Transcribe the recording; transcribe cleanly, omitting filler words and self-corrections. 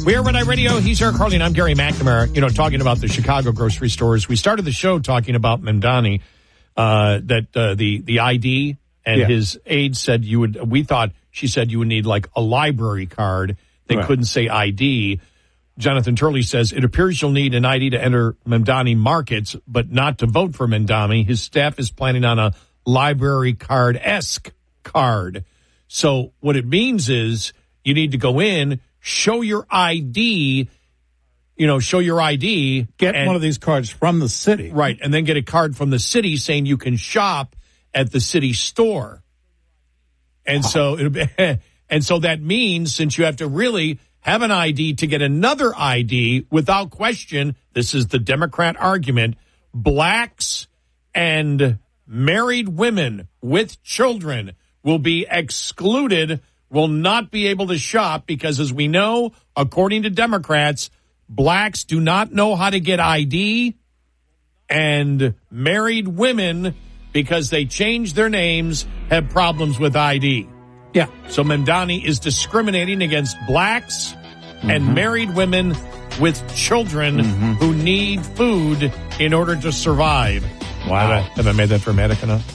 We are Red Eye Radio. He's Eric Harley, and I'm Gary McNamara. Talking about the Chicago grocery stores. We started the show talking about Mamdani, that the ID and his aide said you would. She said you would need like a library card. They couldn't say ID. Jonathan Turley says it appears you'll need an ID to enter Mamdani markets, but not to vote for Mamdani. His staff is planning on a library card-esque card. So what it means is you need to go in, show your ID, Get one of these cards from the city. Right, and then get a card from the city saying you can shop at the city store. And so that means since you have to really have an ID to get another ID, without question, this is the Democrat argument, blacks and married women with children will be excluded, will not be able to shop because, as we know, according to Democrats, blacks do not know how to get ID, and married women, because they changed their names, have problems with ID. Yeah. So Mamdani is discriminating against blacks and married women with children who need food in order to survive. Wow. Have I made that dramatic enough?